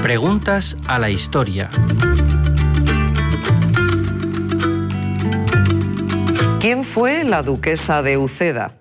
Preguntas a la historia. ¿Quién fue la duquesa de Uceda?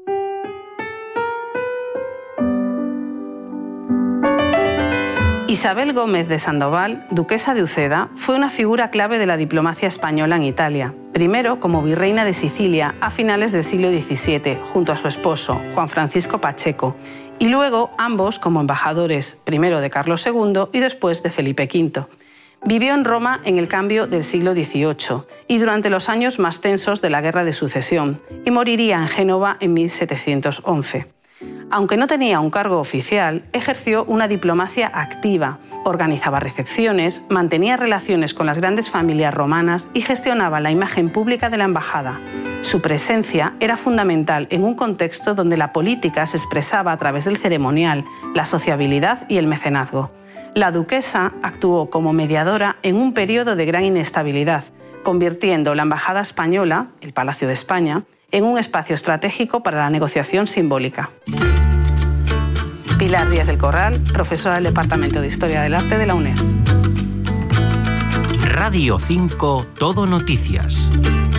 Isabel Gómez de Sandoval, duquesa de Uceda, fue una figura clave de la diplomacia española en Italia, primero como virreina de Sicilia a finales del siglo XVII, junto a su esposo, Juan Francisco Pacheco, y luego ambos como embajadores, primero de Carlos II y después de Felipe V. Vivió en Roma en el cambio del siglo XVIII y durante los años más tensos de la Guerra de Sucesión, y moriría en Génova en 1711. Aunque no tenía un cargo oficial, ejerció una diplomacia activa, organizaba recepciones, mantenía relaciones con las grandes familias romanas y gestionaba la imagen pública de la embajada. Su presencia era fundamental en un contexto donde la política se expresaba a través del ceremonial, la sociabilidad y el mecenazgo. La duquesa actuó como mediadora en un periodo de gran inestabilidad, convirtiendo la embajada española, el Palacio de España, en un espacio estratégico para la negociación simbólica. Pilar Díaz del Corral, profesora del Departamento de Historia del Arte de la UNED. Radio 5 Todo Noticias.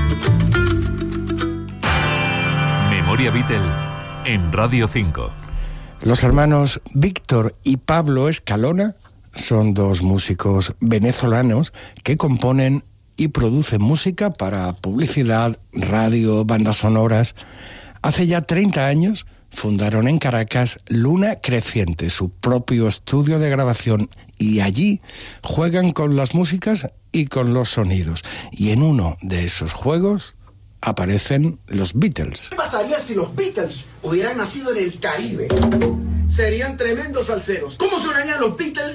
Memoria Beatle en Radio 5. Los hermanos Víctor y Pablo Escalona son dos músicos venezolanos que componen y producen música para publicidad, radio, bandas sonoras. Hace ya 30 años fundaron en Caracas Luna Creciente, su propio estudio de grabación, y allí juegan con las músicas y con los sonidos. Y en uno de esos juegos aparecen los Beatles. ¿Qué pasaría si los Beatles hubieran nacido en el Caribe? Serían tremendos salseros. ¿Cómo sonarían los Beatles